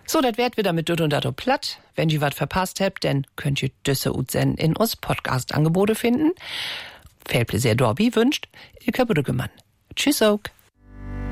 So, das wird wieder mit Düt und Dato platt. Wenn ihr was verpasst habt, dann könnt ihr Düsse Utzen in uns Podcast-Angebote finden. Viel Pläsier Dorbi wünscht Ilka Brüggemann. Tschüss auch.